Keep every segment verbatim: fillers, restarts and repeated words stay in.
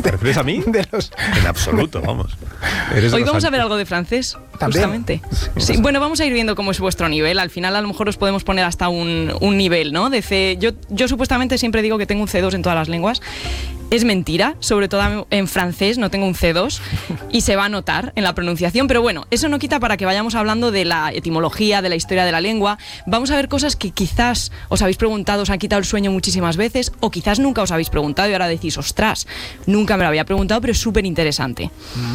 ¿Te refieres a mí? De los... En absoluto, vamos. Eres Hoy los vamos an- a ver algo de francés, ¿También? justamente. Sí, bueno, vamos a ir viendo cómo es vuestro nivel. Al final a lo mejor os podemos poner hasta un, un nivel, ¿no? De C. Yo, yo supuestamente siempre digo que tengo un C dos en todas las lenguas. Es mentira, sobre todo en francés no tengo un C dos y se va a notar en la pronunciación, pero bueno, eso no quita para que vayamos hablando de la etimología, de la historia de la lengua. Vamos a ver cosas que quizás os habéis preguntado, os han quitado el sueño muchísimas veces, o quizás nunca os habéis preguntado y ahora decís, ostras, nunca me lo había preguntado, pero es súper interesante.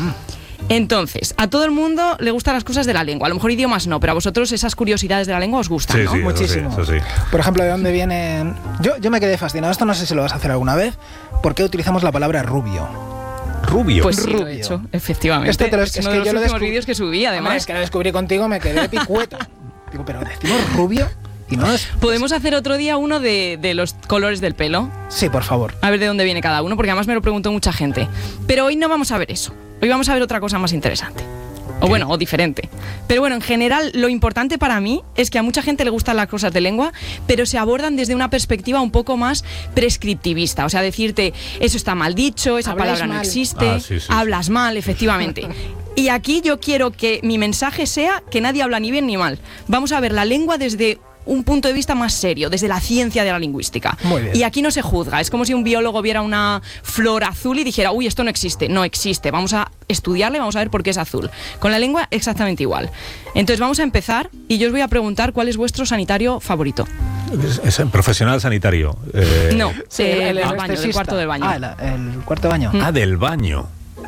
Entonces, a todo el mundo le gustan las cosas de la lengua. A lo mejor idiomas no, pero a vosotros esas curiosidades de la lengua os gustan, Sí, ¿no? sí, eso Muchísimo. sí, eso sí. Por ejemplo, ¿de dónde viene...? Yo, yo me quedé fascinado, esto no sé si lo vas a hacer alguna vez. ¿Por qué utilizamos la palabra rubio? Rubio. Pues sí, lo Rubio. he hecho, efectivamente. Esto te lo- es es uno que de yo los lo últimos descubrí- vídeos que subí, Además, además. es que lo descubrí contigo, me quedé picueta. Digo, pero decimos rubio y no es... Podemos hacer otro día uno de, de los colores del pelo, Sí, por favor. a ver de dónde viene cada uno, porque además me lo preguntó mucha gente. Pero hoy no vamos a ver eso. Hoy vamos a ver otra cosa más interesante. O bueno, o diferente. Pero bueno, en general, lo importante para mí es que a mucha gente le gustan las cosas de lengua, pero se abordan desde una perspectiva un poco más prescriptivista. O sea, decirte, eso está mal dicho, esa Habláis palabra no mal. existe, Ah, sí, sí, hablas mal, efectivamente. Y aquí yo quiero que mi mensaje sea que nadie habla ni bien ni mal. Vamos a ver la lengua desde un punto de vista más serio, desde la ciencia de la lingüística. Muy bien. Y aquí no se juzga. Es como si un biólogo viera una flor azul y dijera, uy, esto no existe. No existe. Vamos a estudiarle, vamos a ver por qué es azul. Con la lengua exactamente igual. Entonces vamos a empezar y yo os voy a preguntar cuál es vuestro sanitario favorito. Es, es un profesional sanitario. Eh, No, Sí, eh, el del baño, del anestesista. cuarto del baño. Ah, el, el cuarto de baño. Ah, del baño.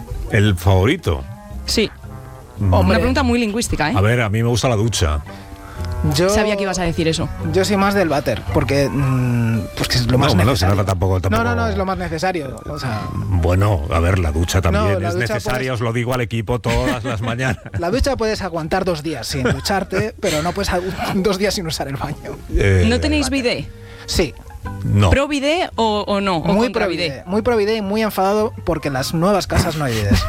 El favorito. Sí. Hombre, Una pregunta muy lingüística, ¿eh? A ver, a mí me gusta la ducha. yo, Sabía que ibas a decir eso. Yo soy más del váter, porque mm, pues que es lo más No, bueno, si necesario. no, tampoco- tampoco- No, no, no, es lo más necesario. O sea, Bueno, a ver, la ducha también No, la es ducha necesaria, puedes- os lo digo al equipo todas las mañanas. la ducha puedes aguantar dos días sin ducharte, pero no puedes agu- dos días sin usar el baño. Eh, ¿No tenéis bidet? Sí, No. ¿Pro bidet o, o no? ¿O muy contra pro bidet, muy pro bidet y muy enfadado porque en las nuevas casas no hay bidets.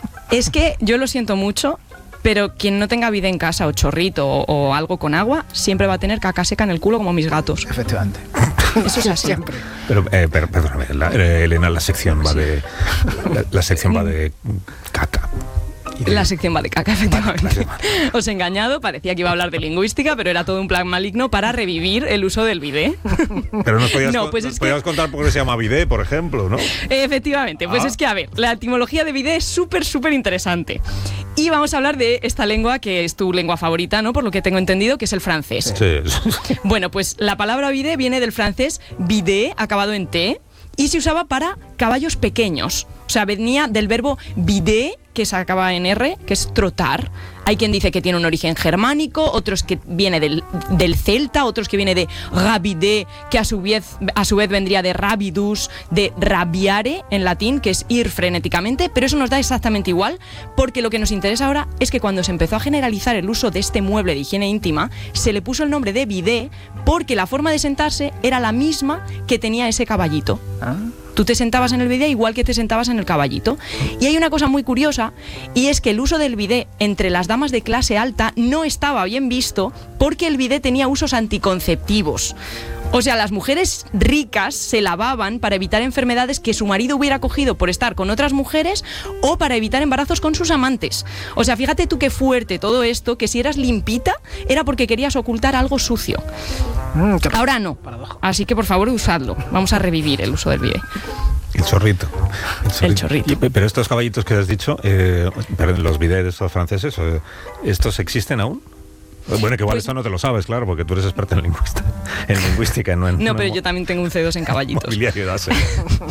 Es que yo lo siento mucho, pero quien no tenga bidet en casa o chorrito o, o algo con agua, siempre va a tener caca seca en el culo como mis gatos. Efectivamente. Eso es así. Siempre. Pero, eh, pero perdóname, la- eh, Elena, la sección va de. La, la sección va de caca. Y de- La sección va de caca, efectivamente. Vale, vale, Os he engañado, parecía que iba a hablar de lingüística, pero era todo un plan maligno para revivir el uso del bidet. Pero nos podías, No, con- pues nos es que- podías contar por qué se llama bidet, por ejemplo, ¿no? Efectivamente, pues Ah. es que, a ver, la etimología de bidet es súper, súper interesante. Y vamos a hablar de esta lengua que es tu lengua favorita, ¿no? Por lo que tengo entendido, que es el francés. Sí. Bueno, pues la palabra bidet viene del francés bidet, acabado en T, y se usaba para caballos pequeños. O sea, venía del verbo bidet, que se acaba en R, que es trotar. Hay quien dice que tiene un origen germánico, otros que viene del, del celta, otros que viene de rabide, que a su vez, a su vez vendría de rabidus, de rabiare en latín, que es ir frenéticamente, pero eso nos da exactamente igual, porque lo que nos interesa ahora es que cuando se empezó a generalizar el uso de este mueble de higiene íntima, se le puso el nombre de bidet porque la forma de sentarse era la misma que tenía ese caballito. Ah. Tú te sentabas en el bidet igual que te sentabas en el caballito. Y hay una cosa muy curiosa, y es que el uso del bidet entre las damas de clase alta no estaba bien visto porque el bidet tenía usos anticonceptivos. O sea, las mujeres ricas se lavaban para evitar enfermedades que su marido hubiera cogido por estar con otras mujeres o para evitar embarazos con sus amantes. O sea, fíjate tú qué fuerte todo esto, que si eras limpita era porque querías ocultar algo sucio. Mm, qué Ahora no. paradoja. Así que por favor usadlo. Vamos a revivir el uso del bidet. El chorrito. El chorrito. Y- pero estos caballitos que has dicho, eh, perdón, los bidets estos franceses, eh, ¿estos existen aún? Bueno, que igual Pues- esto no te lo sabes, claro, porque tú eres experta en lingüística, en lingüística, no en No, no pero mo- yo también tengo un C dos en caballitos. mobiliario de ase.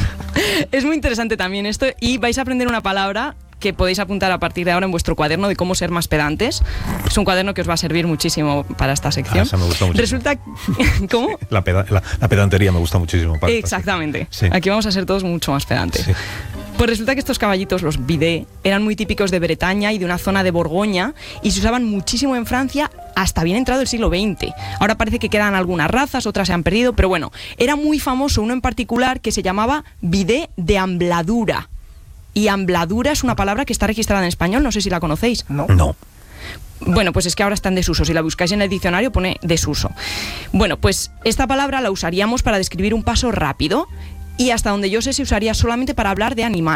Es muy interesante también esto y vais a aprender una palabra que podéis apuntar a partir de ahora en vuestro cuaderno de cómo ser más pedantes. Es un cuaderno que os va a servir muchísimo para esta sección. Ah, esa me gusta muchísimo. Resulta... ¿Cómo? La, peda- la- la pedantería me gusta muchísimo. para- Exactamente. Sí. Aquí vamos a ser todos mucho más pedantes. Sí. Pues resulta que estos caballitos, los bidet, eran muy típicos de Bretaña y de una zona de Borgoña y se usaban muchísimo en Francia hasta bien entrado el siglo veinte. Ahora parece que quedan algunas razas, otras se han perdido, pero bueno, era muy famoso uno en particular que se llamaba bidet de ambladura. Y ambladura es una palabra que está registrada en español, no sé si la conocéis. No. No. Bueno, pues es que ahora está en desuso. Si la buscáis en el diccionario pone desuso. Bueno, pues esta palabra la usaríamos para describir un paso rápido y hasta donde yo sé se usaría solamente para hablar de animales.